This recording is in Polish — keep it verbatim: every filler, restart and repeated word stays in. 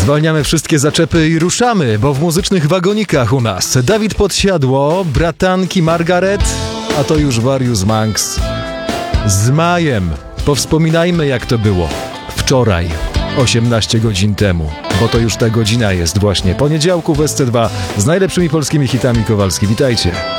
Zwalniamy wszystkie zaczepy i ruszamy, bo w muzycznych wagonikach u nas Dawid Podsiadło, bratanki Margaret, a to już Warius Manx z Majem. Powspominajmy, jak to było wczoraj, osiemnaście godzin temu, bo to już ta godzina jest właśnie poniedziałku w S C dwa z najlepszymi polskimi hitami Kowalski. Witajcie.